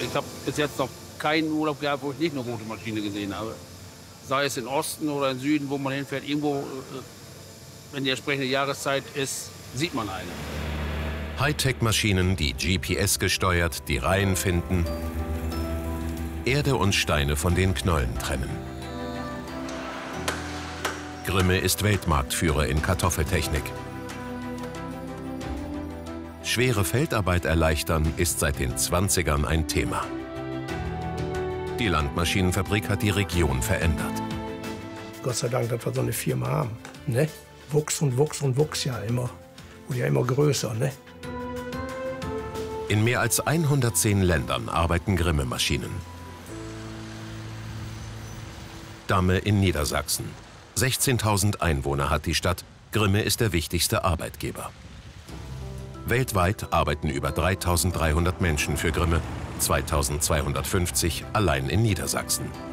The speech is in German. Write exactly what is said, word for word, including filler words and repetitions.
ich habe bis jetzt noch keinen Urlaub gehabt, wo ich nicht eine rote Maschine gesehen habe. Sei es im Osten oder im Süden, wo man hinfährt, irgendwo, wenn die entsprechende Jahreszeit ist, sieht man eine. Hightech-Maschinen, die G P S gesteuert die Reihen finden, Erde und Steine von den Knollen trennen. Grimme ist Weltmarktführer in Kartoffeltechnik. Schwere Feldarbeit erleichtern ist seit den zwanzigern ein Thema. Die Landmaschinenfabrik hat die Region verändert. Gott sei Dank, dass wir so eine Firma haben. Ne? Wuchs und wuchs und wuchs ja immer. Und ja immer größer. Ne? In mehr als hundertzehn Ländern arbeiten Grimme-Maschinen. Damme in Niedersachsen. sechzehntausend Einwohner hat die Stadt. Grimme ist der wichtigste Arbeitgeber. Weltweit arbeiten über dreitausenddreihundert Menschen für Grimme, zweitausendzweihundertfünfzig allein in Niedersachsen.